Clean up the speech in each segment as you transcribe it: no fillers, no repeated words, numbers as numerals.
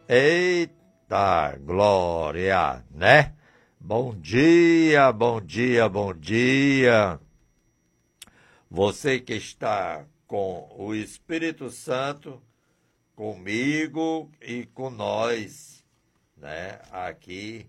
Eita, glória, né? Bom dia, bom dia, bom dia. Você que está com o Espírito Santo, comigo e com nós, né? Aqui,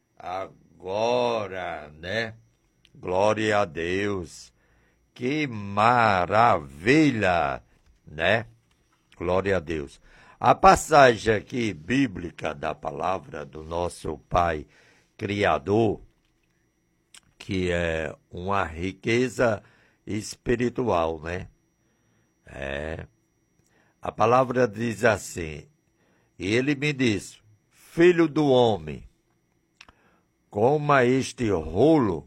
agora, né? Glória a Deus. Que maravilha, né? Glória a Deus. A passagem aqui bíblica da palavra do nosso Pai Criador, que é uma riqueza espiritual, né? A palavra diz assim: e ele me disse, filho do homem, coma este rolo,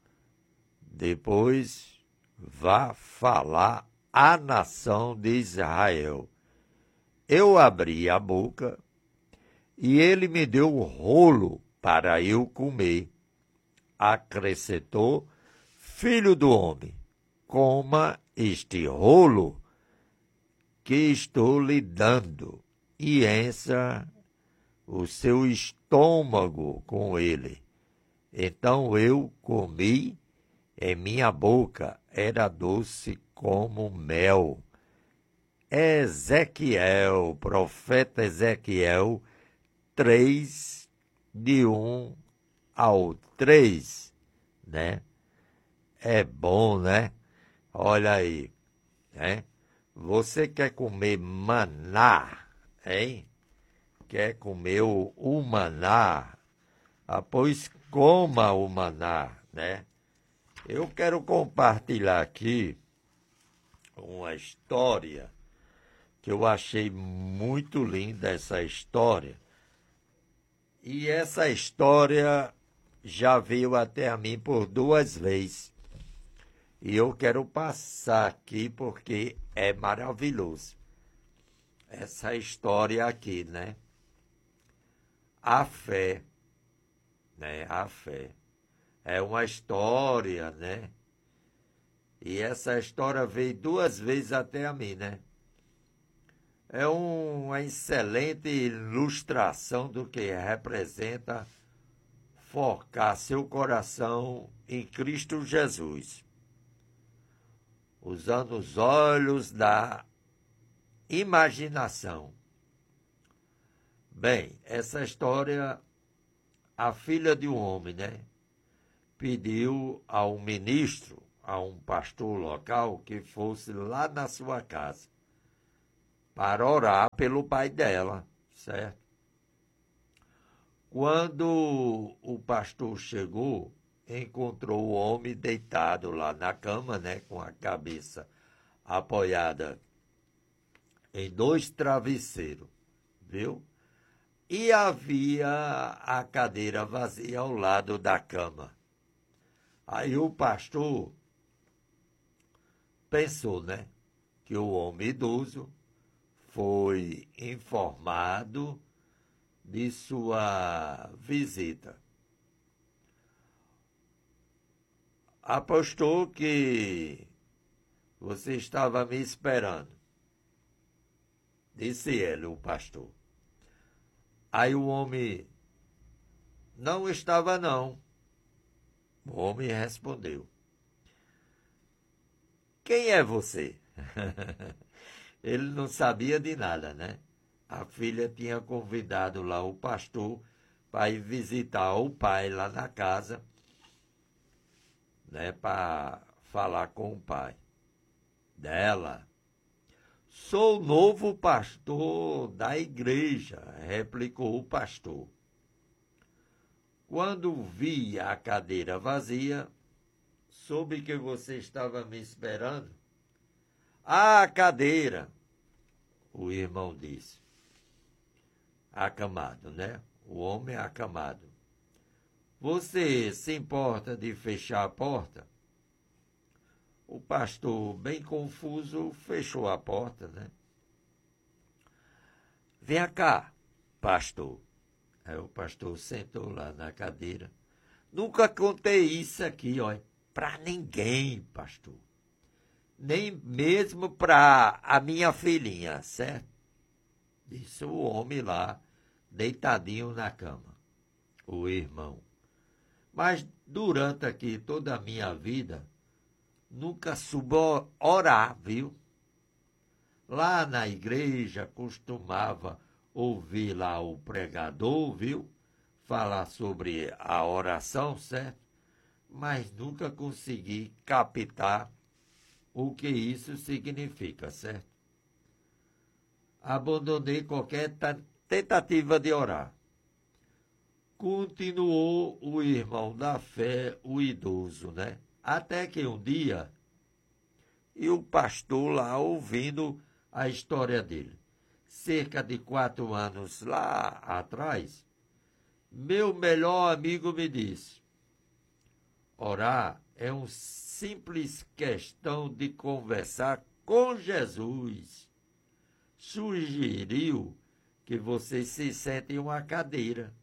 depois vá falar à nação de Israel. Eu abri a boca e ele me deu o rolo para eu comer. Acrescentou, filho do homem, coma este rolo que estou lhe dando e encha o seu estômago com ele. Então eu comi, e minha boca era doce como mel. Ezequiel, profeta Ezequiel 3, de 1 ao 3, né? É bom, né? Olha aí, né? Você quer comer maná, hein? Quer comer o maná? Ah, pois coma o maná, né? Eu quero compartilhar aqui uma história que eu achei muito linda, essa história. E essa história já veio até a mim por 2 vezes. E eu quero passar aqui porque é maravilhoso. Essa história aqui, né? A fé, né? A fé. É uma história, né? E essa história veio 2 vezes até a mim, né? É uma excelente ilustração do que representa focar seu coração em Cristo Jesus, usando os olhos da imaginação. Bem, essa história, a filha de um homem, né, pediu ao ministro, a um pastor local, que fosse lá na sua casa para orar pelo pai dela, certo? Quando o pastor chegou, encontrou o homem deitado lá na cama, né, com a cabeça apoiada em 2 travesseiros, viu? E havia a cadeira vazia ao lado da cama. Aí o pastor pensou, né, que o homem idoso foi informado de sua visita. Apostou que você estava me esperando, disse ele, o pastor. Aí o homem, não estava não. O homem respondeu, quem é você? Ele não sabia de nada, né? A filha tinha convidado lá o pastor para ir visitar o pai lá na casa, né, para falar com o pai dela. Sou novo pastor da igreja, replicou o pastor. Quando vi a cadeira vazia, soube que você estava me esperando. A cadeira, o irmão disse. Acamado, né? O homem acamado. Você se importa de fechar a porta? O pastor, bem confuso, fechou a porta, né? Venha cá, pastor. Aí o pastor sentou lá na cadeira. Nunca contei isso aqui, ó, para ninguém, pastor. Nem mesmo para a minha filhinha, certo? Disse o homem lá, deitadinho na cama, o irmão. Mas durante aqui toda a minha vida, nunca soube orar, viu? Lá na igreja costumava ouvir lá o pregador, viu? Falar sobre a oração, certo? Mas nunca consegui captar o que isso significa, certo? Abandonei qualquer tentativa de orar. Continuou o irmão da fé, o idoso, né? Até que um dia, e o pastor lá ouvindo a história dele. Cerca de 4 anos lá atrás, meu melhor amigo me disse: orar é uma simples questão de conversar com Jesus. Sugeriu que você se sente em uma cadeira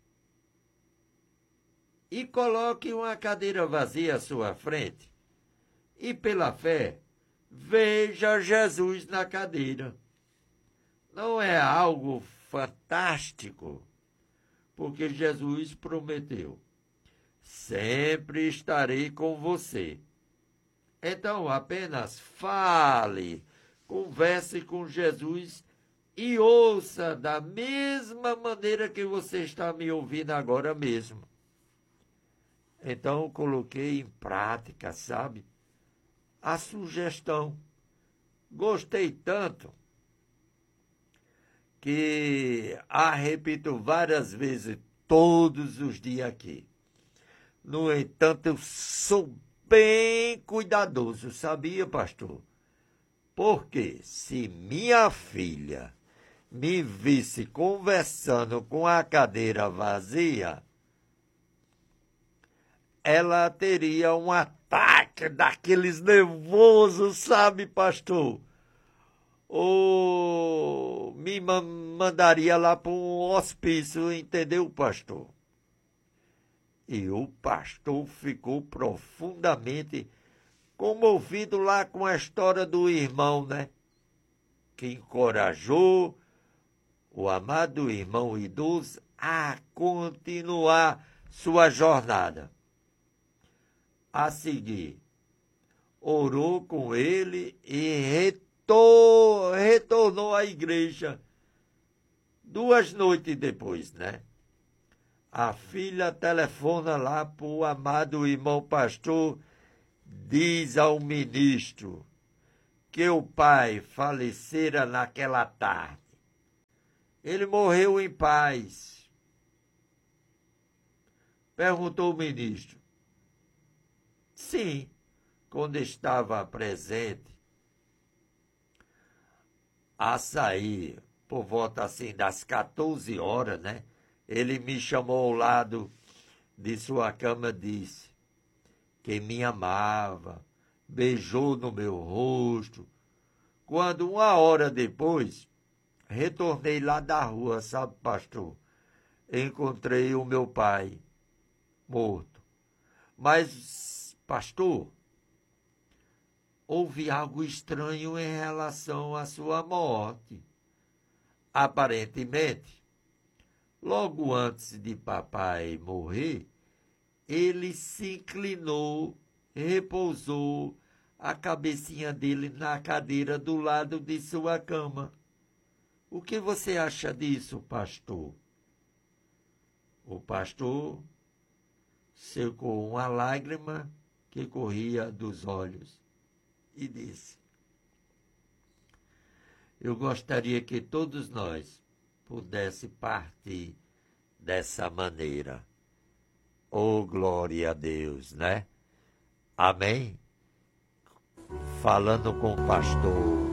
e coloque uma cadeira vazia à sua frente e, pela fé, veja Jesus na cadeira. Não é algo fantástico? Porque Jesus prometeu: sempre estarei com você. Então, apenas fale, converse com Jesus e ouça da mesma maneira que você está me ouvindo agora mesmo. Então, eu coloquei em prática, sabe, a sugestão. Gostei tanto que a repito várias vezes, todos os dias aqui. No entanto, eu sou bem cuidadoso, sabia, pastor? Porque se minha filha me visse conversando com a cadeira vazia, ela teria um ataque daqueles nervosos, sabe, pastor? Ou me mandaria lá para um hospício, entendeu, pastor? E o pastor ficou profundamente comovido lá com a história do irmão, né? Que encorajou o amado irmão idoso a continuar sua jornada. A seguir, orou com ele e retornou à igreja 2 noites depois, né? A filha telefona lá para o amado irmão pastor, diz ao ministro que o pai falecera naquela tarde. Ele morreu em paz. Perguntou o ministro. Sim, quando estava presente, a sair por volta assim das 14 horas, né? Ele me chamou ao lado de sua cama e disse que me amava, beijou no meu rosto. Quando 1 hora depois, retornei lá da rua, sabe, pastor? Encontrei o meu pai morto. Mas, pastor, houve algo estranho em relação à sua morte. Aparentemente, logo antes de papai morrer, ele se inclinou, repousou a cabecinha dele na cadeira do lado de sua cama. O que você acha disso, pastor? O pastor secou uma lágrima que corria dos olhos e disse: eu gostaria que todos nós pudesse partir dessa maneira. Oh, glória a Deus, né? Amém? Falando com o pastor